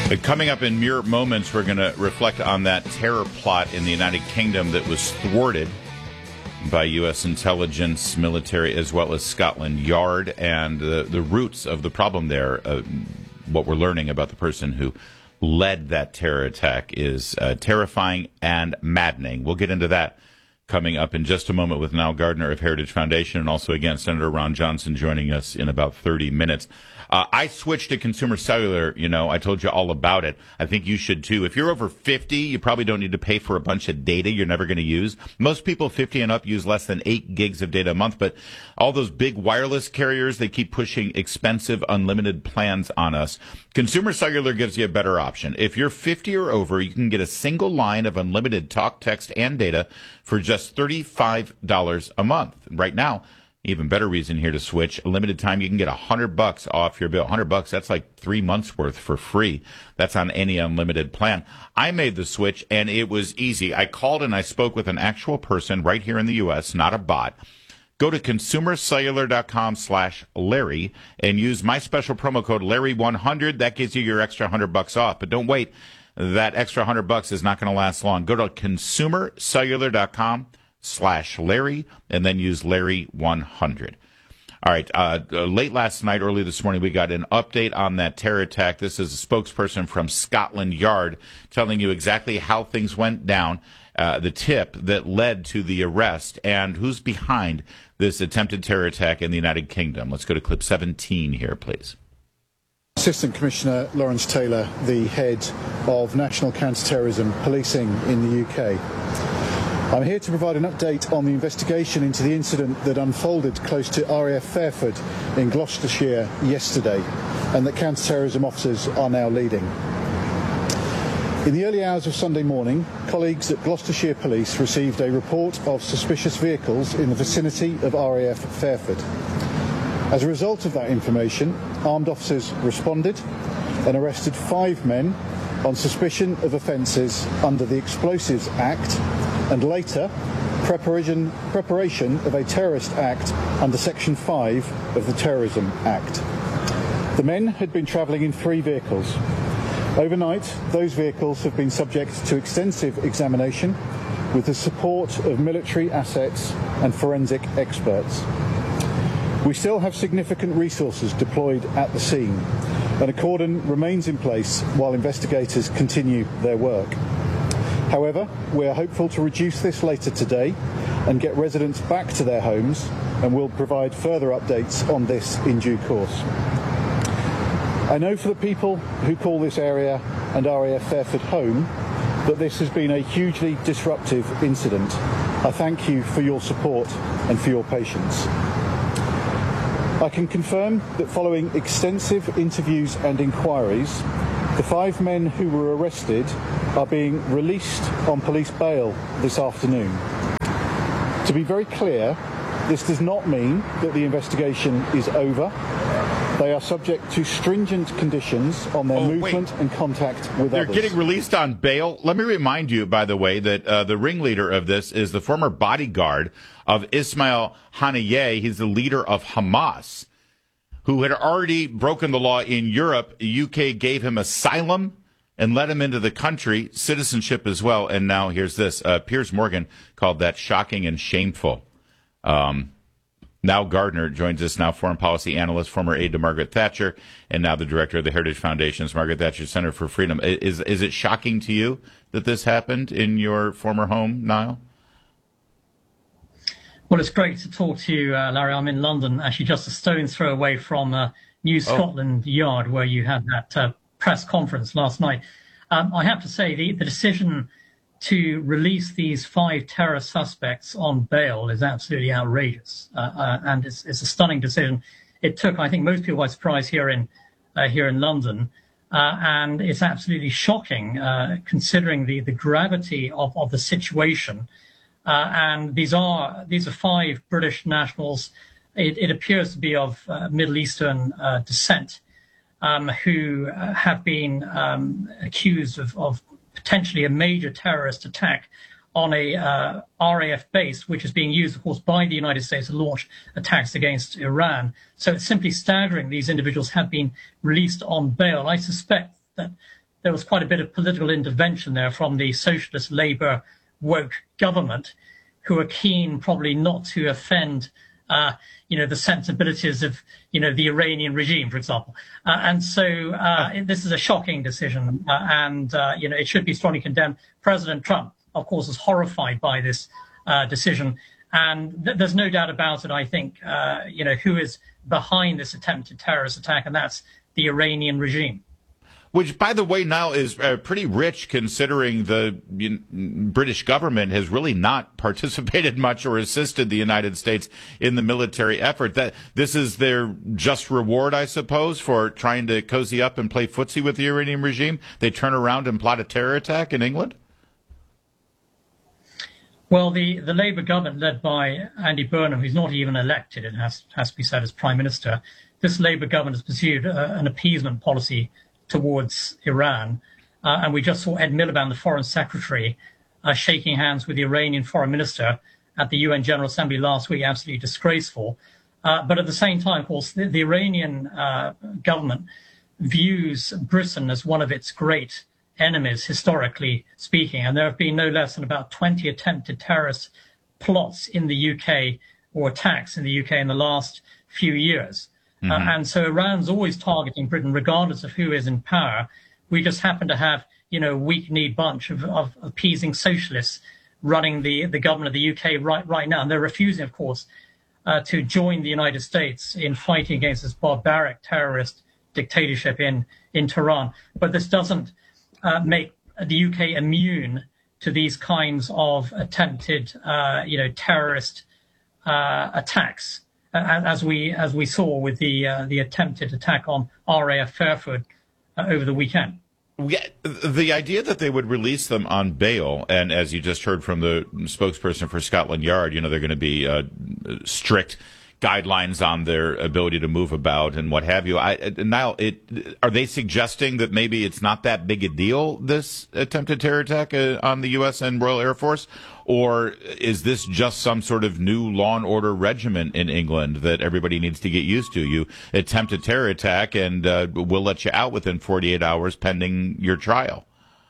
Coming up in mere moments, we're going to reflect on that terror plot in the United Kingdom that was thwarted by U.S. intelligence, military, as well as Scotland Yard, and the roots of the problem there. What we're learning about the person who led that terror attack is terrifying and maddening. We'll get into that coming up in just a moment with Niall Gardner of Heritage Foundation, and also, again, Senator Ron Johnson joining us in about 30 minutes. I switched to Consumer Cellular. I told you all about it. I think you should too. If you're over 50, you probably don't need to pay for a bunch of data you're never going to use. Most people 50 and up use less than 8 gigs of data a month, but all those big wireless carriers, they keep pushing expensive unlimited plans on us. Consumer Cellular gives you a better option. If you're 50 or over, you can get a single line of unlimited talk, text, and data for just $35 a month. Right now, even better reason here to switch. A limited time, you can get $100 off your bill. $100, that's like 3 months worth for free. That's on any unlimited plan. I made the switch, and it was easy. I called and I spoke with an actual person right here in the U.S., not a bot. Go to consumercellular.com/Larry and use my special promo code Larry100. That gives you your extra $100 off. But don't wait. That extra $100 is not going to last long. Go to consumercellular.com/Larry and then use Larry100. All right. Late last night, early this morning, we got an update on that terror attack. This is a spokesperson from Scotland Yard telling you exactly how things went down, the tip that led to the arrest, and who's behind this attempted terror attack in the United Kingdom. Let's go to clip 17 here, please. Assistant Commissioner Lawrence Taylor, the head of National Counter-Terrorism Policing in the UK. I'm here to provide an update on the investigation into the incident that unfolded close to RAF Fairford in Gloucestershire yesterday, and that counter-terrorism officers are now leading. In the early hours of Sunday morning, colleagues at Gloucestershire Police received a report of suspicious vehicles in the vicinity of RAF Fairford. As a result of that information, armed officers responded and arrested 5 men on suspicion of offences under the Explosives Act and later preparation of a terrorist act under Section 5 of the Terrorism Act. The men had been travelling in 3 vehicles. Overnight, those vehicles have been subject to extensive examination with the support of military assets and forensic experts. We still have significant resources deployed at the scene, and a cordon remains in place while investigators continue their work. However, we are hopeful to reduce this later today and get residents back to their homes, and we'll provide further updates on this in due course. I know for the people who call this area and RAF Fairford home that this has been a hugely disruptive incident. I thank you for your support and for your patience. I can confirm that following extensive interviews and inquiries, the 5 men who were arrested are being released on police bail this afternoon. To be very clear, this does not mean that the investigation is over. They are subject to stringent conditions on their movement and contact with others. They're getting released on bail. Let me remind you, by the way, that the ringleader of this is the former bodyguard of Ismail Haniyeh. He's the leader of Hamas, who had already broken the law in Europe. The UK gave him asylum and let him into the country, citizenship as well. And now here's this. Piers Morgan called that shocking and shameful. Niall Gardner joins us now, foreign policy analyst, former aide to Margaret Thatcher, and now the director of the Heritage Foundation's Margaret Thatcher Center for Freedom. Is it shocking to you that this happened in your former home, Niall? Well, it's great to talk to you, Larry. I'm in London, actually just a stone's throw away from New Scotland Yard, where you had that press conference last night. I have to say, the decision to release these 5 terror suspects on bail is absolutely outrageous, and it's a stunning decision. It took, I think, most people by surprise here in London, and it's absolutely shocking considering the gravity of the situation. And these are 5 British nationals. It appears to be of Middle Eastern descent, who have been accused of potentially a major terrorist attack on a RAF base, which is being used, of course, by the United States to launch attacks against Iran. So it's simply staggering these individuals have been released on bail. I suspect that there was quite a bit of political intervention there from the socialist Labour woke government, who are keen probably not to offend, the sensibilities of, the Iranian regime, for example. And so this is a shocking decision, and it should be strongly condemned. President Trump, of course, is horrified by this decision. And there's no doubt about it, I think, who is behind this attempted terrorist attack, and that's the Iranian regime. Which, by the way, now is pretty rich, considering the British government has really not participated much or assisted the United States in the military effort. That this is their just reward, I suppose, for trying to cozy up and play footsie with the Iranian regime. They turn around and plot a terror attack in England. Well, the Labour government, led by Andy Burnham, who's not even elected, it has to be said, as Prime Minister, this Labour government has pursued an appeasement policy towards Iran. And we just saw Ed Miliband, the Foreign Secretary, shaking hands with the Iranian Foreign Minister at the UN General Assembly last week. Absolutely disgraceful. But at the same time, of course, the Iranian government views Britain as one of its great enemies, historically speaking. And there have been no less than about 20 attempted terrorist plots in the UK, or attacks in the UK, in the last few years. And so Iran's always targeting Britain, regardless of who is in power. We just happen to have, a weak-kneed bunch of appeasing socialists running the government of the UK right now. And they're refusing, of course, to join the United States in fighting against this barbaric terrorist dictatorship in Tehran. But this doesn't make the UK immune to these kinds of attempted, terrorist attacks. As we saw with the attempted attack on RAF Fairford over the weekend. Yeah, the idea that they would release them on bail, and as you just heard from the spokesperson for Scotland Yard, they're going to be strict guidelines on their ability to move about and what have you. Niall, are they suggesting that maybe it's not that big a deal, this attempted terror attack on the U.S. and Royal Air Force? Or is this just some sort of new law and order regimen in England that everybody needs to get used to? You attempt a terror attack and we'll let you out within 48 hours pending your trial.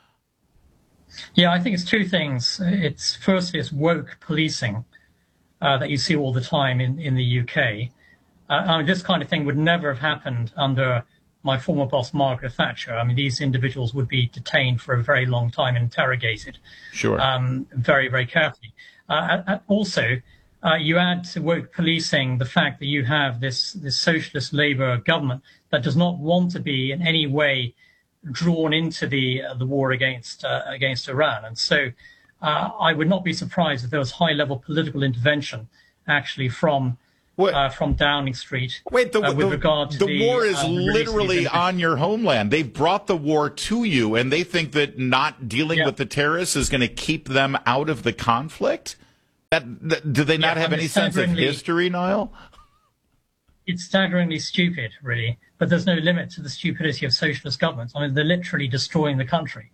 Yeah, I think it's two things. Firstly, it's woke policing that you see all the time in the UK. This kind of thing would never have happened under my former boss, Margaret Thatcher. These individuals would be detained for a very long time and interrogated. Sure. Very, very carefully. Also, you add to woke policing the fact that you have this socialist Labour government that does not want to be in any way drawn into the war against Iran. And so I would not be surprised if there was high-level political intervention actually from Downing Street. Wait, with regard to the war is literally on your homeland. They've brought the war to you, and they think that not dealing with the terrorists is going to keep them out of the conflict? Do they not have any sense of history, Niall? It's staggeringly stupid, really, but there's no limit to the stupidity of socialist governments. They're literally destroying the country.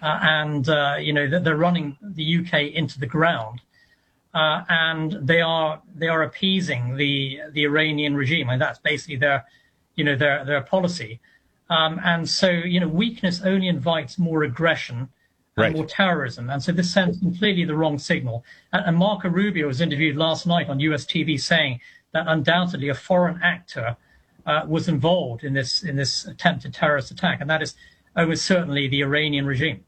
They're running the UK into the ground. And they are appeasing the Iranian regime, and that's basically their policy. And so weakness only invites more aggression and more terrorism. And so this sends completely the wrong signal. And Marco Rubio was interviewed last night on US TV saying that undoubtedly a foreign actor was involved in this attempted terrorist attack, and that is almost certainly the Iranian regime.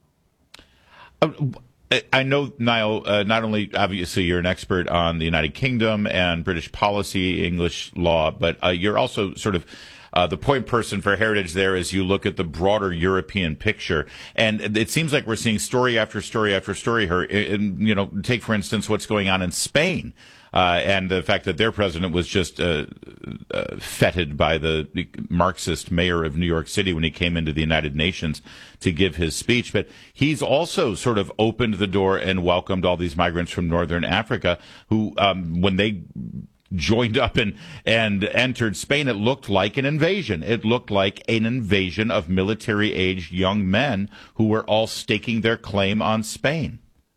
I know, Niall, not only obviously you're an expert on the United Kingdom and British policy, English law, but you're also sort of the point person for Heritage there as you look at the broader European picture. And it seems like we're seeing story after story after story here. Take, for instance, what's going on in Spain. And the fact that their president was just feted by the Marxist mayor of New York City when he came into the United Nations to give his speech. But he's also sort of opened the door and welcomed all these migrants from Northern Africa who, when they joined up and entered Spain, it looked like an invasion. It looked like an invasion of military-aged young men who were all staking their claim on Spain.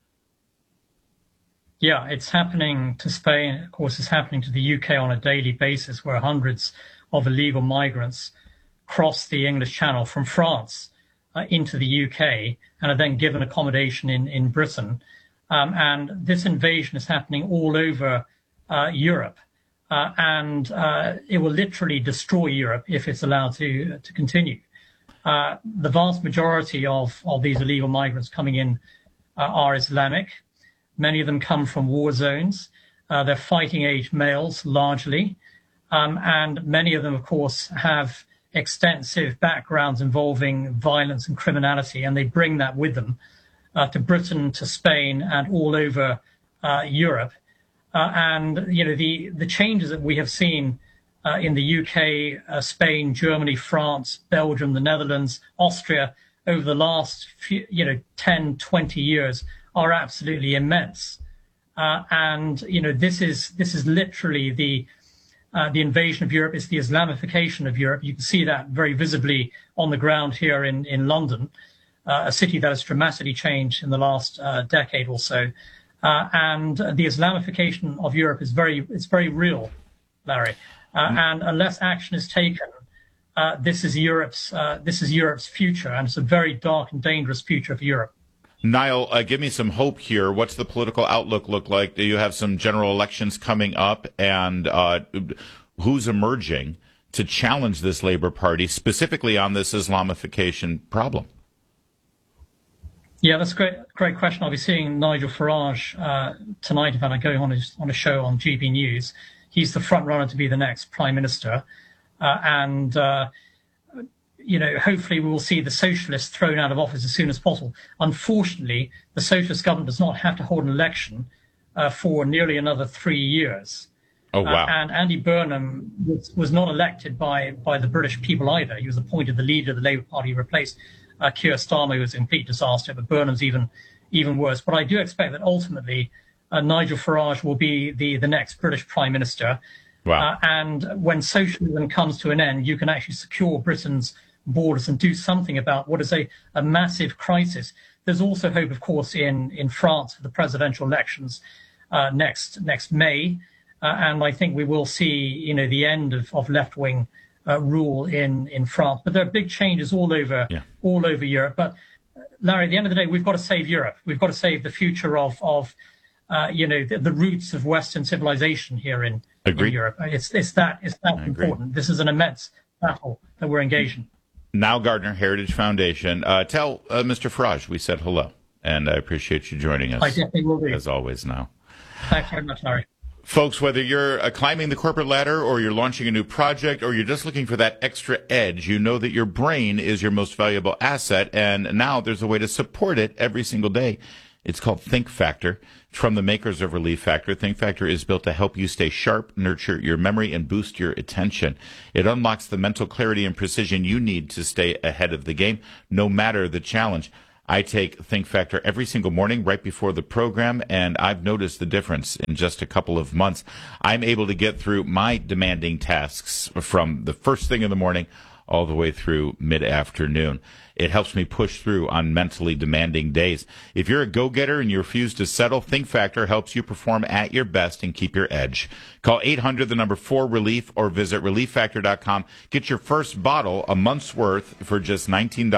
Yeah, it's happening to Spain. Of course, it's happening to the UK on a daily basis, where hundreds of illegal migrants cross the English Channel from France into the UK and are then given accommodation in Britain. And this invasion is happening all over Europe. And it will literally destroy Europe if it's allowed to continue. The vast majority of these illegal migrants coming in are Islamic. Many of them come from war zones. They're fighting-age males, largely. And many of them, of course, have extensive backgrounds involving violence and criminality, and they bring that with them to Britain, to Spain, and all over Europe. And, you know, the changes that we have seen in the UK, Spain, Germany, France, Belgium, the Netherlands, Austria, over the last 10, 20 years are absolutely immense. And, you know, this is literally the invasion of Europe. It's the Islamification of Europe. You can see that very visibly on the ground here in London, a city that has dramatically changed in the last decade or so. And the Islamification of Europe is very real, Larry. And unless action is taken, this is Europe's future, and it's a very dark and dangerous future for Europe. Niall, give me some hope here. What's the political outlook look like? Do you have some general elections coming up, and who's emerging to challenge this Labour Party, specifically on this Islamification problem? Yeah, that's a great question. I'll be seeing Nigel Farage tonight, if I'm going on a show on GB News. He's the front runner to be the next Prime Minister, and you know, hopefully we will see the socialists thrown out of office as soon as possible. Unfortunately, the socialist government does not have to hold an election for nearly another 3 years. Oh, wow. And Andy Burnham was not elected by the British people either. He was appointed the leader of the Labour Party, replaced Keir Starmer, who was a complete disaster, but Burnham's even worse. But I do expect that ultimately Nigel Farage will be the next British Prime Minister. Wow. And when socialism comes to an end, you can actually secure Britain's borders and do something about what is a massive crisis. There's also hope, of course, in France for the presidential elections next May. And I think we will see, you know, the end of left-wing rule in France. But there are big changes all over Europe. But Larry, at the end of the day, we've got to save Europe. We've got to save the future of the roots of Western civilization here in Europe. It's that important. This is an immense battle that we're engaged in. Niall Gardner, Heritage Foundation. Tell Mr. Farage we said hello, and I appreciate you joining us. I definitely will be. As always now. Thanks very much, Larry. Folks, whether you're climbing the corporate ladder or you're launching a new project or you're just looking for that extra edge, you know that your brain is your most valuable asset, and now there's a way to support it every single day. It's called Think Factor. It's from the makers of Relief Factor. Think Factor is built to help you stay sharp, nurture your memory, and boost your attention. It unlocks the mental clarity and precision you need to stay ahead of the game, no matter the challenge. I take Think Factor every single morning right before the program, and I've noticed the difference in just a couple of months. I'm able to get through my demanding tasks from the first thing in the morning all the way through mid-afternoon. It helps me push through on mentally demanding days. If you're a go-getter and you refuse to settle, Think Factor helps you perform at your best and keep your edge. Call 800-4RELIEF or visit ReliefFactor.com. Get your first bottle, a month's worth, for just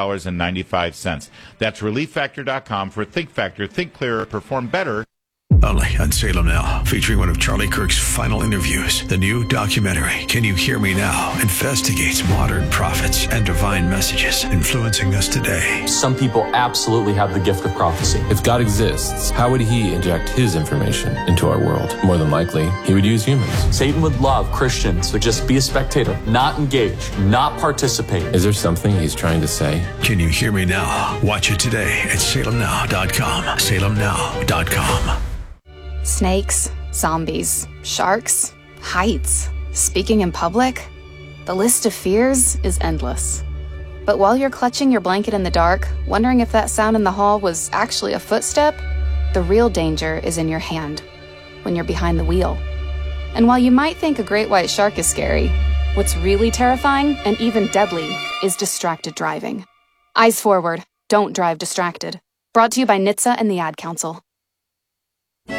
$19.95. That's ReliefFactor.com for Think Factor. Think clearer, perform better. Only on Salem Now, featuring one of Charlie Kirk's final interviews. The new documentary, Can You Hear Me Now?, investigates modern prophets and divine messages influencing us today. Some people absolutely have the gift of prophecy. If God exists, how would he inject his information into our world? More than likely, he would use humans. Satan would love Christians to just be a spectator, not engage, not participate. Is there something he's trying to say? Can You Hear Me Now? Watch it today at salemnow.com. salemnow.com. Snakes, zombies, sharks, heights, speaking in public. The list of fears is endless. But while you're clutching your blanket in the dark, wondering if that sound in the hall was actually a footstep, the real danger is in your hand, when you're behind the wheel. And while you might think a great white shark is scary, what's really terrifying and even deadly is distracted driving. Eyes forward, don't drive distracted. Brought to you by NHTSA and the Ad Council.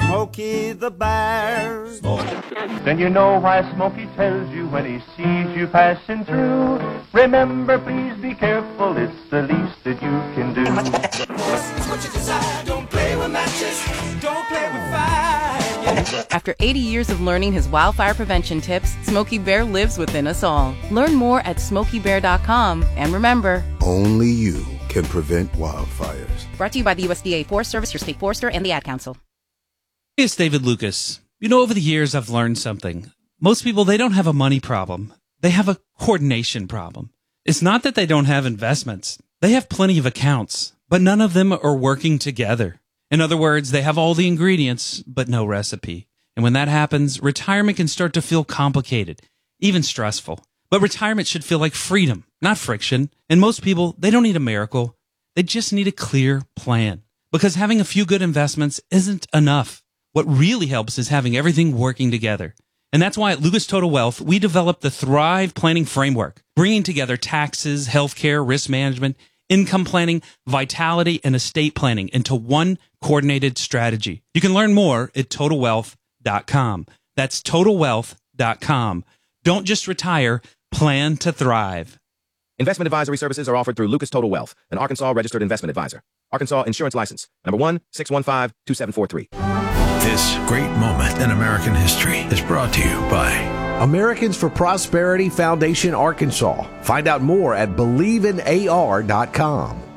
Smokey the Bear. Then you know why Smokey tells you when he sees you passing through. Remember, please be careful, it's the least that you can do. What you desire, don't play with matches, don't play with fire. After 80 years of learning his wildfire prevention tips, Smokey Bear lives within us all. Learn more at SmokeyBear.com. And remember, only you can prevent wildfires. Brought to you by the USDA Forest Service, your state forester, and the Ad Council. Hey, it's David Lucas. You know, over the years, I've learned something. Most people, they don't have a money problem. They have a coordination problem. It's not that they don't have investments. They have plenty of accounts, but none of them are working together. In other words, they have all the ingredients, but no recipe. And when that happens, retirement can start to feel complicated, even stressful. But retirement should feel like freedom, not friction. And most people, they don't need a miracle. They just need a clear plan. Because having a few good investments isn't enough. What really helps is having everything working together. And that's why at Lucas Total Wealth, we developed the Thrive Planning Framework, bringing together taxes, healthcare, risk management, income planning, vitality, and estate planning into one coordinated strategy. You can learn more at TotalWealth.com. That's TotalWealth.com. Don't just retire, plan to thrive. Investment advisory services are offered through Lucas Total Wealth, an Arkansas registered investment advisor. Arkansas Insurance License, number 1-615-2743. This great moment in American history is brought to you by Americans for Prosperity Foundation, Arkansas. Find out more at believeInar.com.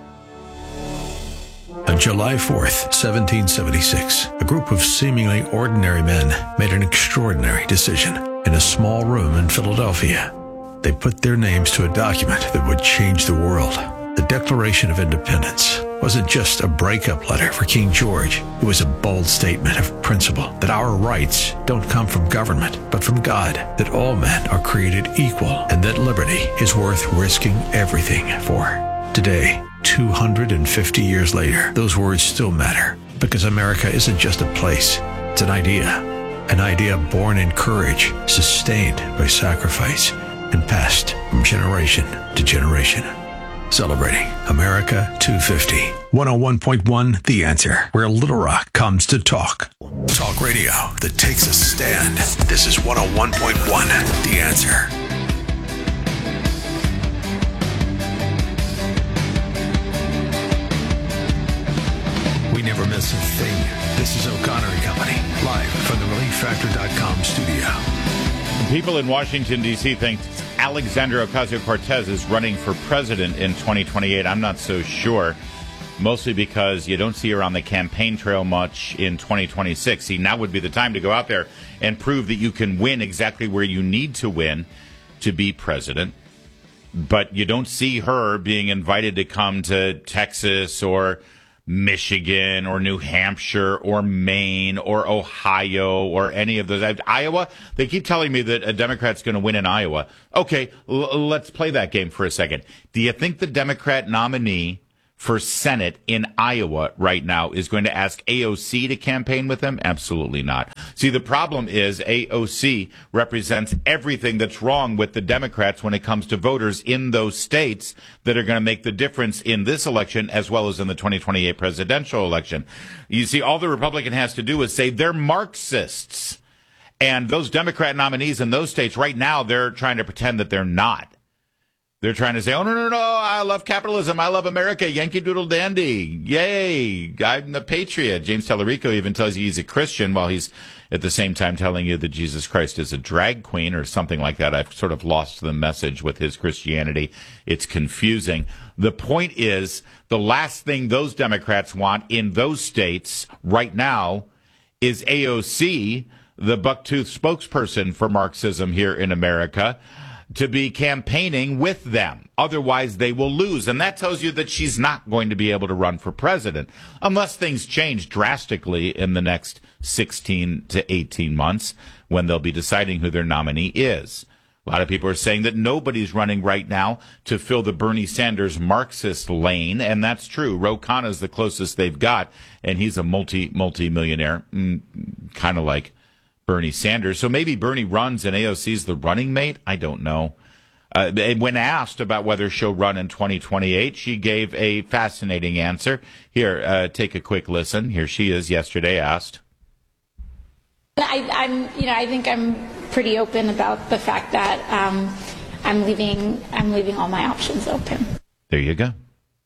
On July 4th, 1776, a group of seemingly ordinary men made an extraordinary decision in a small room in Philadelphia. They put their names to a document that would change the world. The Declaration of Independence wasn't just a breakup letter for King George. It was a bold statement of principle that our rights don't come from government, but from God, that all men are created equal, and that liberty is worth risking everything for. Today, 250 years later, those words still matter, because America isn't just a place, it's an idea born in courage, sustained by sacrifice, and passed from generation to generation. Celebrating America 250. 101.1 The Answer, where Little Rock comes to talk. Talk radio that takes a stand. This is 101.1 The Answer. We never miss a thing. This is O'Connor and Company, live from the ReliefFactor.com studio. People in Washington, D.C. think Alexandria Ocasio-Cortez is running for president in 2028. I'm not so sure, mostly because you don't see her on the campaign trail much in 2026. See, now would be the time to go out there and prove that you can win exactly where you need to win to be president. But you don't see her being invited to come to Texas or Michigan or New Hampshire or Maine or Ohio or any of those. Iowa, they keep telling me that a Democrat's going to win in Iowa. Okay, let's play that game for a second. Do you think the Democrat nominee for Senate in Iowa right now is going to ask AOC to campaign with him? Absolutely not. See, the problem is AOC represents everything that's wrong with the Democrats when it comes to voters in those states that are going to make the difference in this election as well as in the 2028 presidential election. You see, all the Republican has to do is say they're Marxists. And those Democrat nominees in those states right now, they're trying to pretend that they're not. They're trying to say, oh, no, I love capitalism. I love America. Yankee Doodle Dandy. Yay. I'm the patriot. James Tallarico even tells you he's a Christian while he's at the same time telling you that Jesus Christ is a drag queen or something like that. I've sort of lost the message with his Christianity. It's confusing. The point is, the last thing those Democrats want in those states right now is AOC, the bucktooth spokesperson for Marxism here in America, to be campaigning with them. Otherwise, they will lose. And that tells you that she's not going to be able to run for president unless things change drastically in the next 16 to 18 months when they'll be deciding who their nominee is. A lot of people are saying that nobody's running right now to fill the Bernie Sanders Marxist lane, and that's true. Ro Khanna is the closest they've got, and he's a multi-millionaire, kind of like Bernie Sanders. So maybe Bernie runs and AOC's the running mate. I don't know. When asked about whether she'll run in 2028, she gave a fascinating answer. Here, take a quick listen. Here she is yesterday asked. I think I'm pretty open about the fact that I'm leaving all my options open. There you go.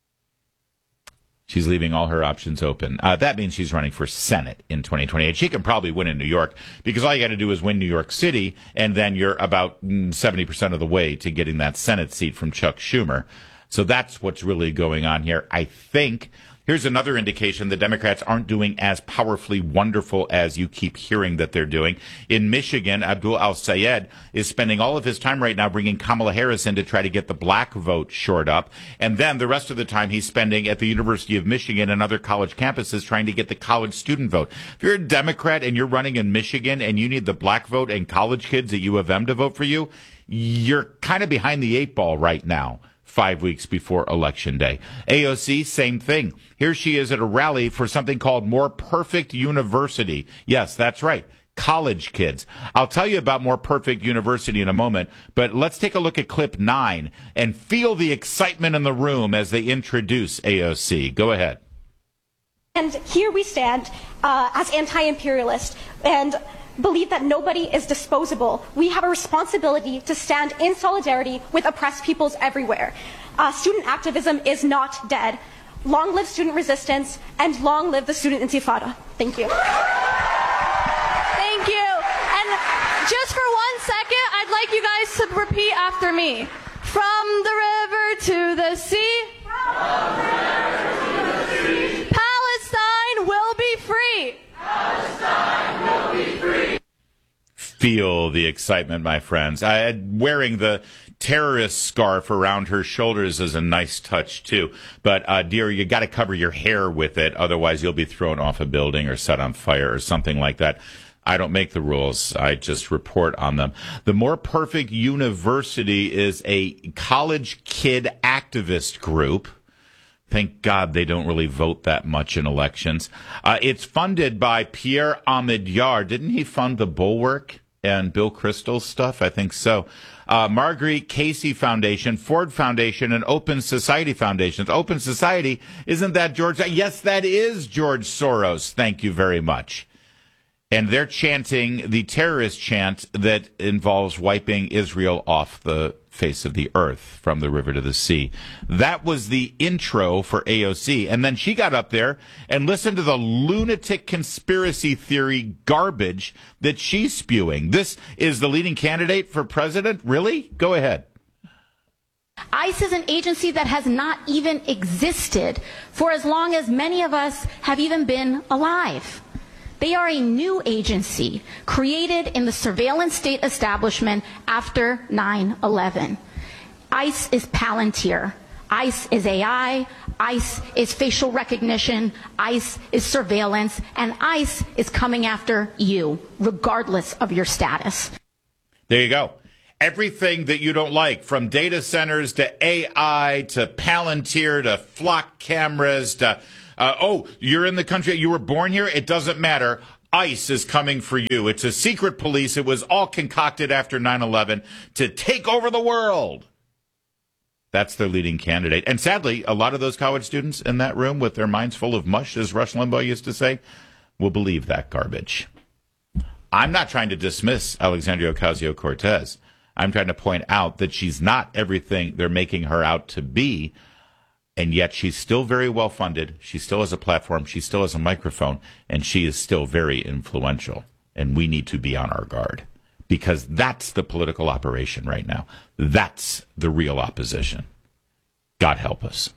She's leaving all her options open. That means she's running for Senate in 2028. She can probably win in New York because all you got to do is win New York City, and then you're about 70% of the way to getting that Senate seat from Chuck Schumer. So that's what's really going on here. I think here's another indication the Democrats aren't doing as powerfully wonderful as you keep hearing that they're doing. In Michigan, Abdul Al-Sayed is spending all of his time right now bringing Kamala Harris in to try to get the black vote shored up. And then the rest of the time he's spending at the University of Michigan and other college campuses trying to get the college student vote. If you're a Democrat and you're running in Michigan and you need the black vote and college kids at U of M to vote for you, you're kind of behind the eight ball right now. 5 weeks before Election Day. AOC, same thing. Here she is at a rally for something called More Perfect University. Yes, that's right. College kids. I'll tell you about More Perfect University in a moment, but let's take a look at clip 9 and feel the excitement in the room as they introduce AOC. Go ahead. And here we stand as anti-imperialists and believe that nobody is disposable. We have a responsibility to stand in solidarity with oppressed peoples everywhere. Student activism is not dead. Long live student resistance, and long live the student intifada. Thank you. Thank you. And just for 1 second, I'd like you guys to repeat after me. From the river to the sea. From the river to the sea. Palestine will be free. Palestine will be free. Feel the excitement, my friends. Wearing the terrorist scarf around her shoulders is a nice touch, too. But, dear, you got to cover your hair with it. Otherwise, you'll be thrown off a building or set on fire or something like that. I don't make the rules. I just report on them. The More Perfect University is a college kid activist group. Thank God they don't really vote that much in elections. It's funded by Pierre Omidyar. Didn't he fund the Bulwark and Bill Kristol's stuff? I think so. Marguerite Casey Foundation, Ford Foundation, and Open Society Foundations. Open Society, isn't that George? Yes, that is George Soros. Thank you very much. And they're chanting the terrorist chant that involves wiping Israel off the face of the earth from the river to the sea. That was the intro for AOC. And then she got up there and listened to the lunatic conspiracy theory garbage that she's spewing. This is the leading candidate for president? Really? Go ahead. ICE is an agency that has not even existed for as long as many of us have even been alive. They are a new agency created in the surveillance state establishment after 9/11. ICE is Palantir. ICE is AI. ICE is facial recognition. ICE is surveillance. And ICE is coming after you, regardless of your status. There you go. Everything that you don't like, from data centers to AI to Palantir to flock cameras to you're in the country, you were born here, it doesn't matter. ICE is coming for you. It's a secret police. It was all concocted after 9/11 to take over the world. That's their leading candidate. And sadly, a lot of those college students in that room with their minds full of mush, as Rush Limbaugh used to say, will believe that garbage. I'm not trying to dismiss Alexandria Ocasio-Cortez. I'm trying to point out that she's not everything they're making her out to be. And yet she's still very well funded. She still has a platform. She still has a microphone. And she is still very influential. And we need to be on our guard. Because that's the political operation right now. That's the real opposition. God help us.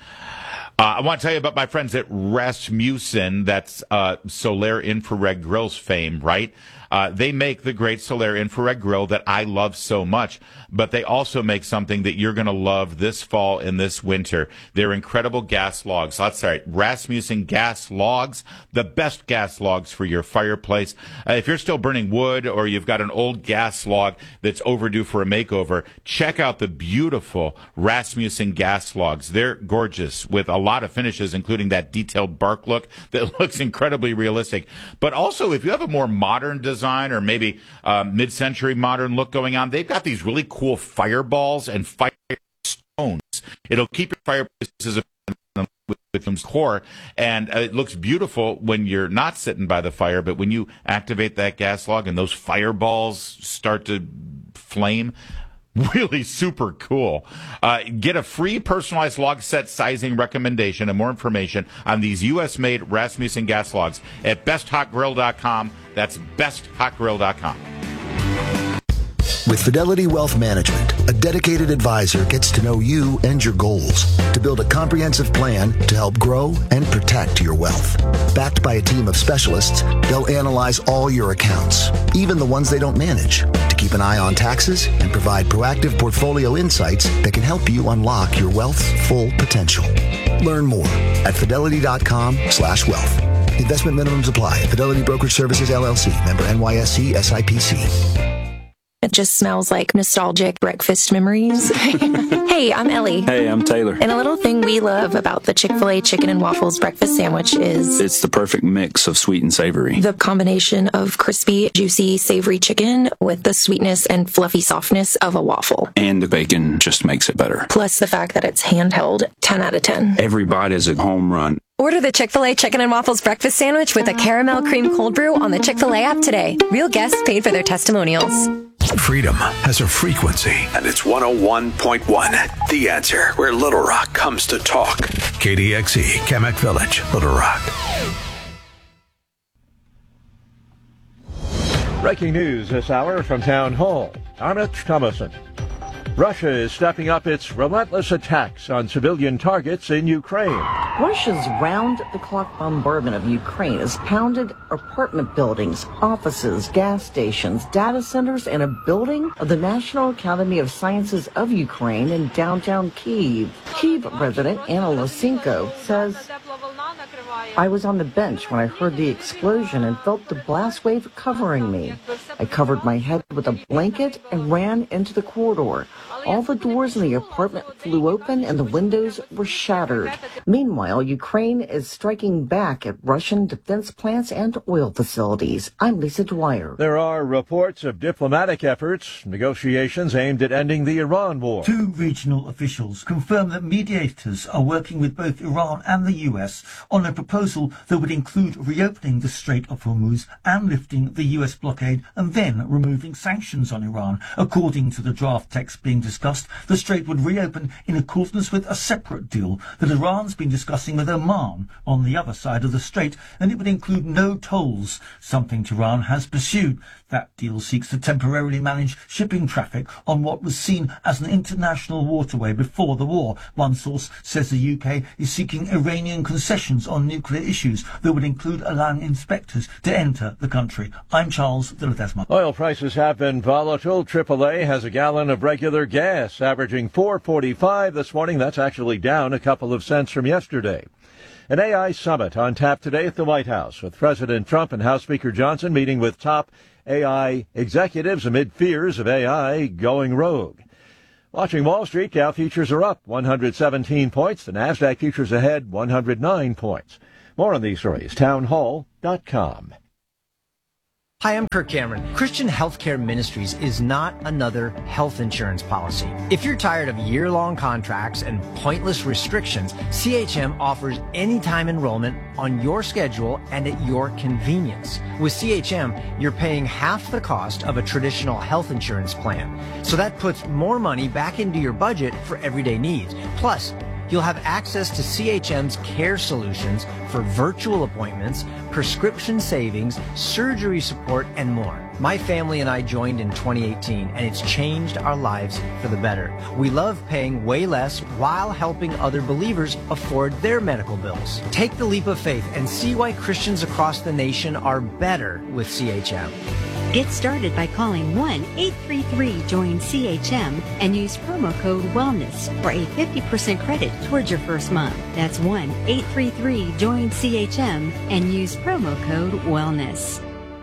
I want to tell you about my friends at Rasmussen. That's Solaire Infrared Grills fame, right? They make the great Solaire Infrared Grill that I love so much, but they also make something that you're going to love this fall and this winter. They're incredible gas logs. That's right, Rasmussen gas logs, the best gas logs for your fireplace. If you're still burning wood or you've got an old gas log that's overdue for a makeover, check out the beautiful Rasmussen gas logs. They're gorgeous with a lot of finishes, including that detailed bark look that looks incredibly realistic. But also, if you have a more modern design or maybe mid-century modern look going on, they've got these really cool fireballs and fire stones. It'll keep your fireplaces with victim's core, and it looks beautiful when you're not sitting by the fire, but when you activate that gas log and those fireballs start to flame, really super cool. Get a free personalized log set sizing recommendation and more information on these U.S.-made Rasmussen gas logs at besthotgrill.com. That's besthotgrill.com. With Fidelity Wealth Management, a dedicated advisor gets to know you and your goals to build a comprehensive plan to help grow and protect your wealth. Backed by a team of specialists, they'll analyze all your accounts, even the ones they don't manage, to keep an eye on taxes and provide proactive portfolio insights that can help you unlock your wealth's full potential. Learn more at fidelity.com/wealth. Investment minimums apply. Fidelity Brokerage Services, LLC. Member NYSE SIPC. It just smells like nostalgic breakfast memories. Hey, I'm Ellie. Hey, I'm Taylor. And a little thing we love about the Chick-fil-A chicken and waffles breakfast sandwich is it's the perfect mix of sweet and savory. The combination of crispy, juicy, savory chicken with the sweetness and fluffy softness of a waffle. And the bacon just makes it better. Plus the fact that it's handheld, 10 out of 10. Every bite is a home run. Order the Chick-fil-A Chicken and Waffles Breakfast Sandwich with a caramel cream cold brew on the Chick-fil-A app today. Real guests paid for their testimonials. Freedom has a frequency, and it's 101.1. The Answer, where Little Rock comes to talk. KDXE, Kamak Village, Little Rock. Breaking news this hour from Town Hall. I'm Rich Thomason. Russia is stepping up its relentless attacks on civilian targets in Ukraine. Russia's round-the-clock bombardment of Ukraine has pounded apartment buildings, offices, gas stations, data centers, and a building of the National Academy of Sciences of Ukraine in downtown Kyiv. Kyiv resident Anna Losenko says, I was on the bench when I heard the explosion and felt the blast wave covering me. I covered my head with a blanket and ran into the corridor. All the doors in the apartment flew open and the windows were shattered. Meanwhile, Ukraine is striking back at Russian defense plants and oil facilities. I'm Lisa Dwyer. There are reports of diplomatic efforts, negotiations aimed at ending the Iran war. Two regional officials confirm that mediators are working with both Iran and the US on a proposal that would include reopening the Strait of Hormuz and lifting the US blockade and then removing sanctions on Iran. According to the draft text being discussed, the strait would reopen in accordance with a separate deal that Iran's been discussing with Oman on the other side of the strait, and it would include no tolls, something Tehran has pursued. That deal seeks to temporarily manage shipping traffic on what was seen as an international waterway before the war. One source says the UK is seeking Iranian concessions on nuclear issues that would include allowing inspectors to enter the country. I'm Charles de Ledesma. Oil prices have been volatile. AAA has a gallon of regular gas averaging $4.45 this morning. That's actually down a couple of cents from yesterday. An AI summit on tap today at the White House, with President Trump and House Speaker Johnson meeting with top AI executives amid fears of AI going rogue. Watching Wall Street, Dow futures are up 117 points. The NASDAQ futures ahead 109 points. More on these stories, townhall.com. Hi, I'm Kirk Cameron. Christian Healthcare Ministries is not another health insurance policy. If you're tired of year-long contracts and pointless restrictions, CHM offers anytime enrollment on your schedule and at your convenience. With CHM, you're paying half the cost of a traditional health insurance plan. So that puts more money back into your budget for everyday needs. Plus, you'll have access to CHM's care solutions for virtual appointments, prescription savings, surgery support, and more. My family and I joined in 2018, and it's changed our lives for the better. We love paying way less while helping other believers afford their medical bills. Take the leap of faith and see why Christians across the nation are better with CHM. Get started by calling 1-833-JOIN-CHM and use promo code WELLNESS for a 50% credit towards your first month. That's 1-833-JOIN-CHM and use promo code WELLNESS.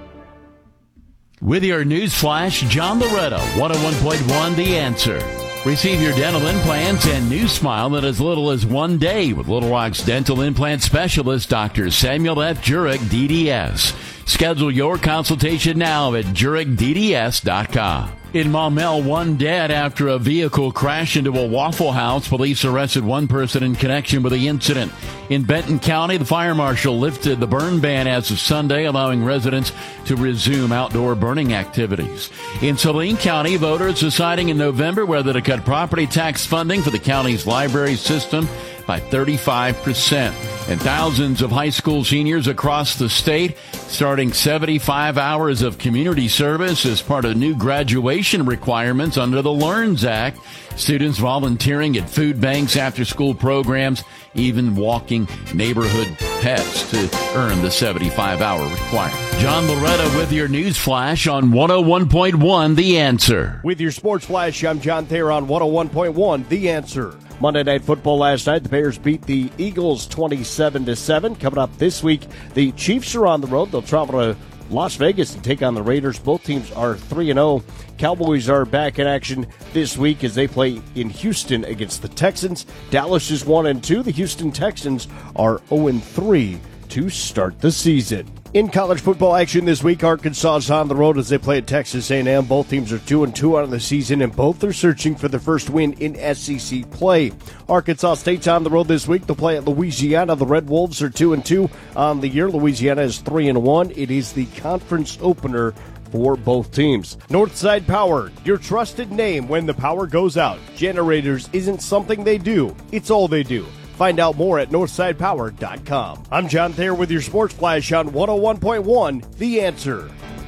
With your news flash, John Loretto, 101.1 The Answer. Receive your dental implants and new smile in as little as 1 day with Little Rock's dental implant specialist, Dr. Samuel F. Jurek, DDS. Schedule your consultation now at JurekDDS.com. In Maumelle, one dead after a vehicle crashed into a Waffle House. Police arrested one person in connection with the incident. In Benton County, the fire marshal lifted the burn ban as of Sunday, allowing residents to resume outdoor burning activities. In Saline County, voters deciding in November whether to cut property tax funding for the county's library system by 35%. And thousands of high school seniors across the state starting 75 hours of community service as part of new graduation requirements under the LEARNS Act. Students volunteering at food banks, after-school programs, even walking neighborhood pets to earn the 75-hour requirement. John Loretta with your news flash on 101.1 The Answer. With your sports flash, I'm John Thayer on 101.1 The Answer. Monday Night Football last night, the Bears beat the Eagles 27-7. Coming up this week, the Chiefs are on the road. They'll travel to Las Vegas and take on the Raiders. Both teams are 3-0. Cowboys are back in action this week as they play in Houston against the Texans. Dallas is 1-2. The Houston Texans are 0-3 to start the season. In college football action this week, Arkansas is on the road as they play at Texas A&M. Both teams are 2-2 on the season, and both are searching for their first win in SEC play. Arkansas State's on the road this week. They'll play at Louisiana. The Red Wolves are 2-2 on the year. Louisiana is 3-1. It is the conference opener for both teams. Northside Power, your trusted name when the power goes out. Generators isn't something they do, it's all they do. Find out more at northsidepower.com. I'm John Thayer with your Sports Flash on 101.1 The Answer.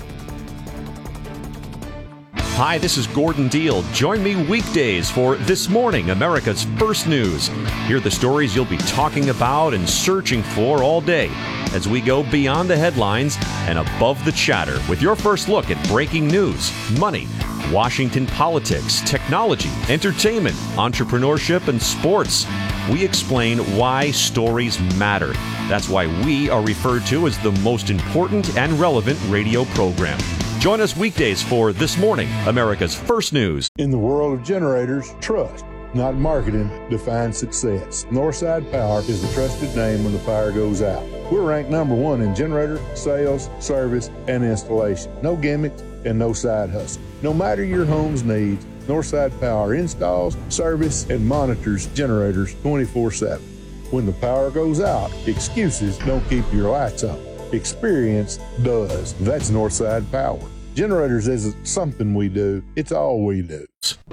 Hi, this is Gordon Deal. Join me weekdays for This Morning, America's First News. Hear the stories you'll be talking about and searching for all day as we go beyond the headlines and above the chatter with your first look at breaking news, money, Washington politics, technology, entertainment, entrepreneurship, and sports. We explain why stories matter. That's why we are referred to as the most important and relevant radio program. Join us weekdays for This Morning, America's First News. In the world of generators, trust, not marketing, defines success. Northside Power is the trusted name when the power goes out. We're ranked #1 in generator, sales, service, and installation. No gimmicks and no side hustle. No matter your home's needs, Northside Power installs, service, and monitors generators 24/7. When the power goes out, excuses don't keep your lights on. Experience does. That's Northside Power. Generators isn't something we do, it's all we do.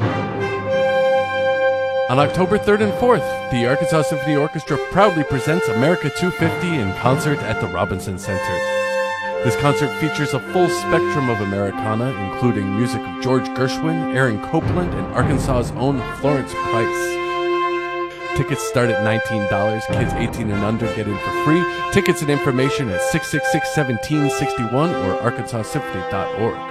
On October 3rd and 4th, the Arkansas Symphony Orchestra proudly presents America 250 in concert at the Robinson Center. This concert features a full spectrum of Americana, including music of George Gershwin, Aaron Copland, and Arkansas's own Florence Price. Tickets start at $19. Kids 18 and under get in for free. Tickets and information at 666-1761 or arkansasymphony.org.